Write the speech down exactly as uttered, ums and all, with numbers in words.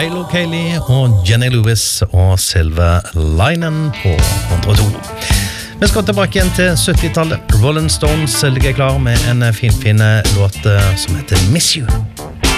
Kylo Kaylee og Jenny Lewis og Silver Linen på hundre og to. Vi skal tilbake igjen til syttitallet. Rolling Stones ligger klar med en finfin låt som heter Miss You.